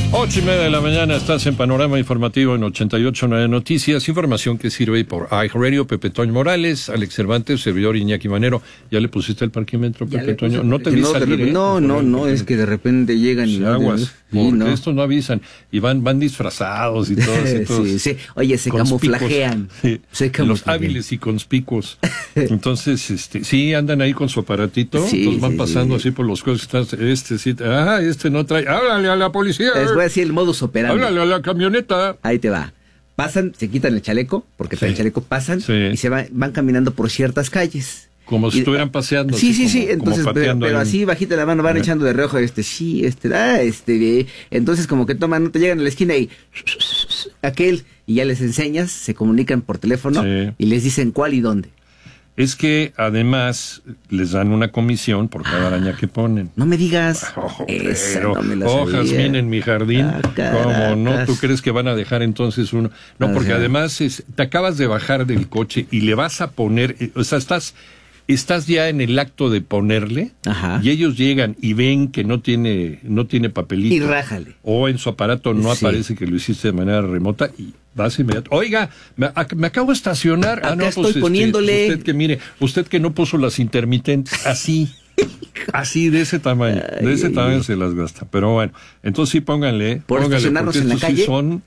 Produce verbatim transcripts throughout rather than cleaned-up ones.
Ocho y media de la mañana, estás en Panorama Informativo en ochenta y ocho punto nueve Noticias, información que sirve por iHeartRadio. Pepe Toño Morales, Alex Cervantes, servidor Iñaki Manero. ¿Ya le pusiste el parquímetro, Pepe Toño? No te vi no, salir, ¿eh? No, no, no, es que de repente llegan y... Aguas, porque no. Estos no avisan, y van, van disfrazados y todo. Y todos sí, sí, oye, se camuflajean. Sí. Se camuflajean. Los hábiles y conspicuos. Entonces, este, sí, andan ahí con su aparatito, sí, entonces van sí, pasando sí. así por los cosas, este sí, ah, este no trae, háblale a la policía. Les voy a decir el modus operandi. Háblale a la camioneta. Ahí te va. Pasan, se quitan el chaleco, porque Sí. traen chaleco, pasan Sí. y se van, van caminando por ciertas calles. Como si Y- estuvieran paseando. Sí, así sí, sí, como- como entonces, pero, pateando pero ahí. así bajita la mano van Ajá. echando de reojo, este, sí, este, ah, este, eh, entonces como que toman, no te llegan a la esquina y aquel, y ya les enseñas, se comunican por teléfono Sí. y les dicen cuál y dónde. Es que además les dan una comisión por cada araña que ponen. No me digas, Oh, esa pero no me la hojas sabía. vienen en mi jardín. Ah, ¿Cómo no? caracas. ¿Tú crees que van a dejar entonces uno? No, O porque sea. además es, te acabas de bajar del coche y le vas a poner, eh, o sea, estás, estás ya en el acto de ponerle Ajá. y ellos llegan y ven que no tiene, no tiene papelito. Y rájale. O en su aparato no Sí. aparece que lo hiciste de manera remota y vas inmediato. Oiga, me, ac- me acabo de estacionar. Acá estoy poniéndole. Usted que mire, usted que no puso las intermitentes, así, así de ese tamaño, Ay, de ese ay, tamaño ay. se las gasta. Pero bueno, entonces sí pónganle, Por pónganle, estacionarnos porque en la estos sí calle. son,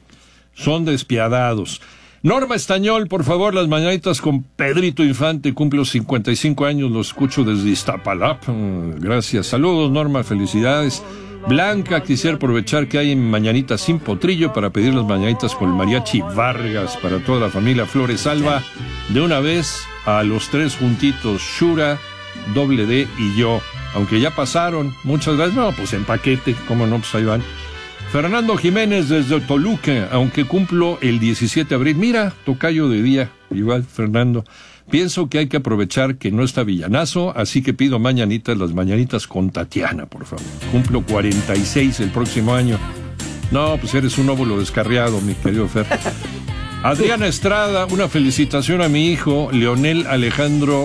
son despiadados. Norma Estañol, por favor, las mañanitas con Pedrito Infante, cumplo cincuenta y cinco años, lo escucho desde Iztapalapa. Mm, Gracias. Saludos, Norma, felicidades. Blanca, quisiera aprovechar que hay mañanitas sin potrillo para pedir las mañanitas con el mariachi Vargas para toda la familia Flores Alba. De una vez a los tres juntitos, Shura, Doble D y yo. Aunque ya pasaron, muchas gracias. No, pues en paquete, cómo no, pues ahí van. Fernando Jiménez desde Toluca, aunque cumplo el diecisiete de abril. Mira, tocayo de día, igual, Fernando. Pienso que hay que aprovechar que no está Villanazo, así que pido mañanitas, las mañanitas con Tatiana, por favor. Cumplo cuarenta y seis el próximo año. No, pues eres un óvulo descarriado, mi querido Fer. Adriana Estrada, una felicitación a mi hijo, Leonel Alejandro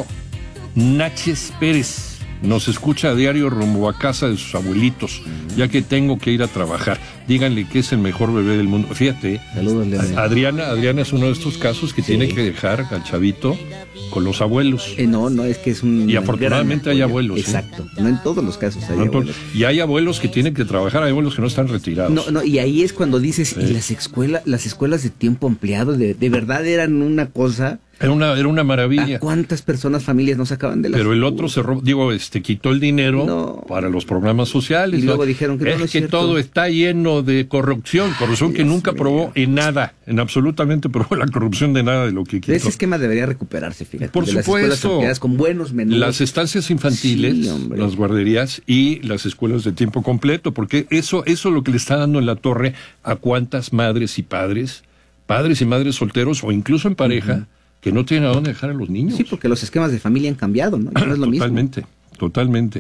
Náchez Pérez. Nos escucha a diario rumbo a casa de sus abuelitos, ya que tengo que ir a trabajar. Díganle que es el mejor bebé del mundo. Fíjate, Saludos, Leonel. Adriana, Adriana es uno de estos casos que Sí. tiene que dejar al chavito con los abuelos. Eh, no, no, es que es un... Y afortunadamente gran hay apoyo. abuelos, ¿eh? Exacto, no en todos los casos hay ¿No? abuelos. Y hay abuelos que tienen que trabajar, hay abuelos que no están retirados. No, no, y ahí es cuando dices, Sí. y las escuelas, las escuelas de tiempo ampliado, de, de verdad eran una cosa. Era una, era una maravilla. ¿A cuántas personas, familias no sacaban de la Pero el otro se robó, digo, este, quitó el dinero No. para los programas sociales. Y ¿no? luego dijeron que no, es no es que cierto. todo está lleno de corrupción, corrupción que Dios nunca mío. probó en nada, en absolutamente probó la corrupción de nada de lo que quitó. Ese esquema debería recuperarse, fíjate. Por de las escuelas supuesto. ampliadas con buenos menús. Las estancias infantiles, Sí, hombre. las guarderías y las escuelas de tiempo completo, porque eso, eso es lo que le está dando en la torre a cuántas madres y padres, padres y madres solteros o incluso en pareja, que no tienen a dónde dejar a los niños. Sí, porque los esquemas de familia han cambiado, ¿no? Ya no es lo mismo. Totalmente, totalmente.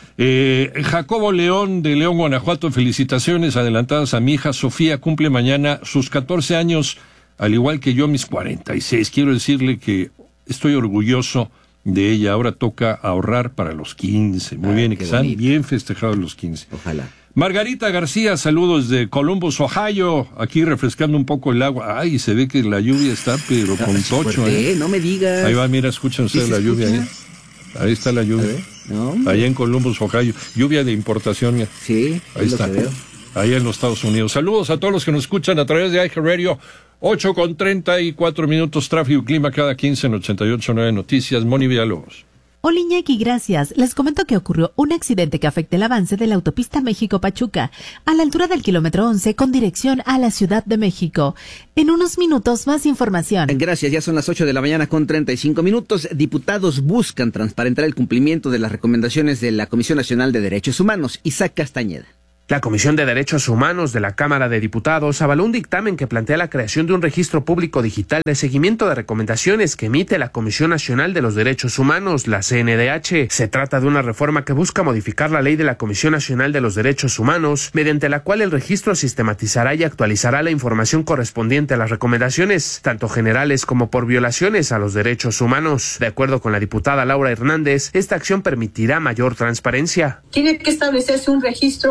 Eh, Jacobo León de León, Guanajuato, felicitaciones adelantadas a mi hija Sofía, cumple mañana sus catorce años, al igual que yo mis cuarenta y seis. Quiero decirle que estoy orgulloso de ella. Ahora toca ahorrar para los quince. Muy Ah, bien, y qué que sean bonito. bien festejados los quince. Ojalá. Margarita García, saludos de Columbus, Ohio, aquí refrescando un poco el agua. Ay, se ve que la lluvia está, pero con Ah, sí, tocho, fuerte, ¿eh? No me digas. Ahí va, mira, escuchan ustedes ¿Sí la se lluvia, escucha? ¿eh? Ahí está la A lluvia. ver, no, hombre. Allá en Columbus, Ohio. Lluvia de importación, mira. Sí, Ahí es está. lo que veo. Ahí en los Estados Unidos. Saludos a todos los que nos escuchan a través de iHeartRadio. ocho con treinta y cuatro minutos, tráfico y clima cada quince en ochenta y ocho punto nueve Noticias. Moni Villalobos. Hola Iñaki, gracias. Les comento que ocurrió un accidente que afecta el avance de la autopista México-Pachuca, a la altura del kilómetro once con dirección a la Ciudad de México. En unos minutos más información. Gracias, ya son las ocho de la mañana con treinta y cinco minutos. Diputados buscan transparentar el cumplimiento de las recomendaciones de la Comisión Nacional de Derechos Humanos. Isaac Castañeda. La Comisión de Derechos Humanos de la Cámara de Diputados avaló un dictamen que plantea la creación de un registro público digital de seguimiento de recomendaciones que emite la Comisión Nacional de los Derechos Humanos, la C N D H. Se trata de una reforma que busca modificar la ley de la Comisión Nacional de los Derechos Humanos, mediante la cual el registro sistematizará y actualizará la información correspondiente a las recomendaciones, tanto generales como por violaciones a los derechos humanos. De acuerdo con la diputada Laura Hernández, esta acción permitirá mayor transparencia. Tiene que establecerse un registro público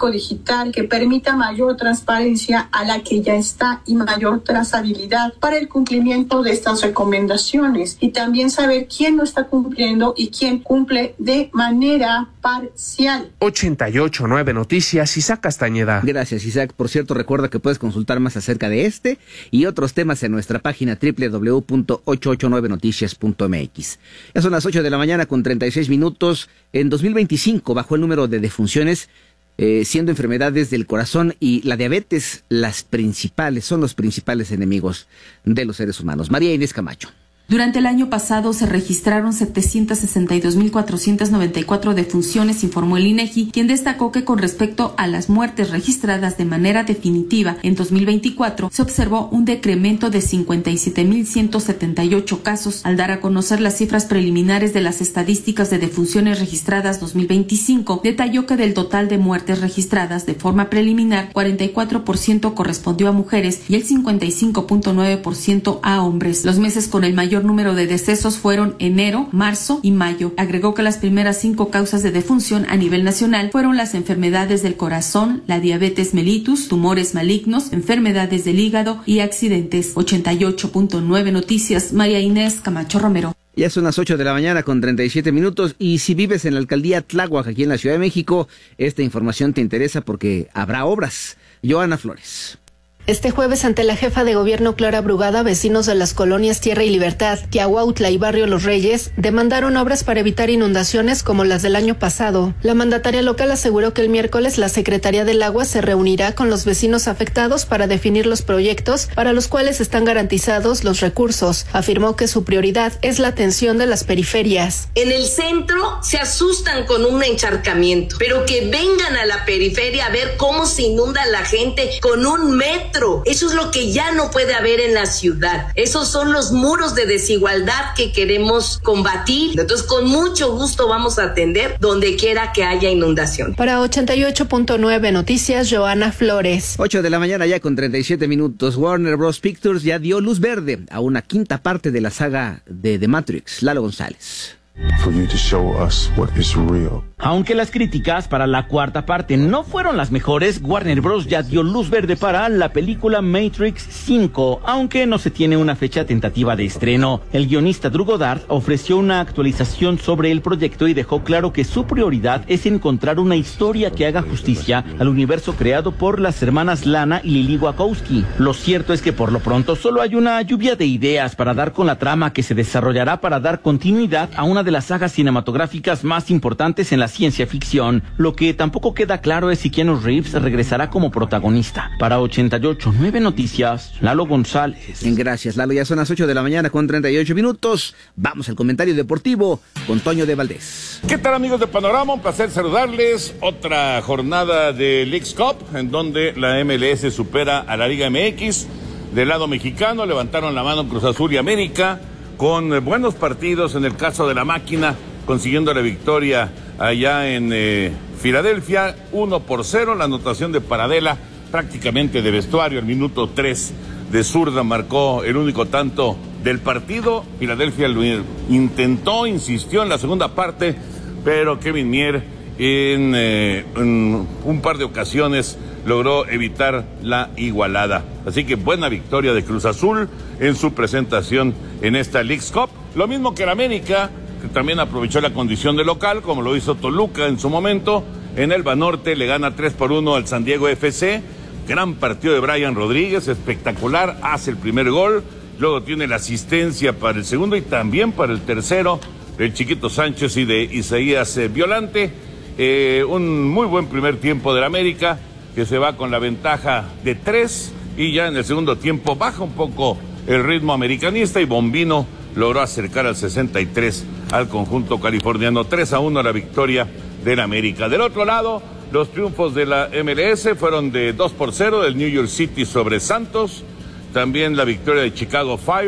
público digital que permita mayor transparencia a la que ya está y mayor trazabilidad para el cumplimiento de estas recomendaciones, y también saber quién no está cumpliendo y quién cumple de manera parcial. ochenta y ocho punto nueve Noticias, Isaac Castañeda. Gracias, Isaac. Por cierto, recuerda que puedes consultar más acerca de este y otros temas en nuestra página doble u doble u doble u punto ochocientos ochenta y nueve noticias punto m x. Ya son las ocho de la mañana con treinta y seis minutos. En dos mil veinticinco bajó el número de defunciones, eh, siendo enfermedades del corazón y la diabetes las principales, son los principales enemigos de los seres humanos. María Inés Camacho. Durante el año pasado se registraron setecientas sesenta y dos mil cuatrocientas noventa y cuatro defunciones, informó el INEGI, quien destacó que con respecto a las muertes registradas de manera definitiva en dos mil veinticuatro se observó un decremento de cincuenta y siete mil ciento setenta y ocho casos. Al dar a conocer las cifras preliminares de las estadísticas de defunciones registradas dos mil veinticinco, detalló que del total de muertes registradas de forma preliminar, cuarenta y cuatro por ciento correspondió a mujeres y el cincuenta y cinco punto nueve por ciento a hombres. Los meses con el mayor número de decesos fueron enero, marzo y mayo. Agregó que las primeras cinco causas de defunción a nivel nacional fueron las enfermedades del corazón, la diabetes mellitus, tumores malignos, enfermedades del hígado y accidentes. ochenta y ocho punto nueve Noticias, María Inés Camacho Romero. Ya son las ocho de la mañana con treinta y siete minutos, y si vives en la alcaldía Tláhuac, aquí en la Ciudad de México, esta información te interesa porque habrá obras. Joana Flores. Este jueves, ante la jefa de gobierno Clara Brugada, vecinos de las colonias Tierra y Libertad, Tiahuautla y Barrio Los Reyes demandaron obras para evitar inundaciones como las del año pasado. La mandataria local aseguró que el miércoles la Secretaría del Agua se reunirá con los vecinos afectados para definir los proyectos para los cuales están garantizados los recursos. Afirmó que su prioridad es la atención de las periferias. En el centro se asustan con un encharcamiento, pero que vengan a la periferia a ver cómo se inunda la gente con un metro. Eso es lo que ya no puede haber en la ciudad. Esos son los muros de desigualdad que queremos combatir. Entonces, con mucho gusto vamos a atender donde quiera que haya inundación. Para ochenta y ocho punto nueve Noticias, Joana Flores. ocho de la mañana ya con treinta y siete minutos. Warner Bros. Pictures ya dio luz verde a una quinta parte de la saga de The Matrix. Lalo González. For you to show us what is real. Aunque las críticas para la cuarta parte no fueron las mejores, Warner Bros. Ya dio luz verde para la película Matrix cinco, aunque no se tiene una fecha tentativa de estreno. El guionista Drew Goddard ofreció una actualización sobre el proyecto y dejó claro que su prioridad es encontrar una historia que haga justicia al universo creado por las hermanas Lana y Lily Wachowski. Lo cierto es que por lo pronto solo hay una lluvia de ideas para dar con la trama que se desarrollará para dar continuidad a una de las sagas cinematográficas más importantes en la ciencia ficción. Lo que tampoco queda claro es si Keanu Reeves regresará como protagonista. Para ochenta y ocho punto nueve Noticias, Lalo González. Gracias, Lalo. Ya son las ocho de la mañana con treinta y ocho minutos. Vamos al comentario deportivo con Toño de Valdés. ¿Qué tal, amigos de Panorama? Un placer saludarles. Otra jornada de Leagues Cup en donde la M L S supera a la Liga M X. Del lado mexicano levantaron la mano Cruz Azul y América, con buenos partidos. En el caso de la Máquina, consiguiendo la victoria allá en eh, Filadelfia, uno por cero, la anotación de Paradela, prácticamente de vestuario, al minuto tres de zurda marcó el único tanto del partido. Filadelfia lo intentó, insistió en la segunda parte, pero Kevin Mier en, eh, en un par de ocasiones logró evitar la igualada. Así que buena victoria de Cruz Azul en su presentación en esta Leagues Cup. Lo mismo que el América, que también aprovechó la condición de local, como lo hizo Toluca en su momento. En el Banorte le gana tres por uno al San Diego F C. Gran partido de Brian Rodríguez, espectacular, hace el primer gol. Luego tiene la asistencia para el segundo y también para el tercero del Chiquito Sánchez y de Isaías eh, Violante. Eh, un muy buen primer tiempo del América, que se va con la ventaja de tres, y ya en el segundo tiempo baja un poco el ritmo americanista y Bombino logró acercar al sesenta y tres al conjunto californiano. tres a uno la victoria del América. Del otro lado, los triunfos de la M L S fueron de dos por cero del New York City sobre Santos, también la victoria de Chicago Fire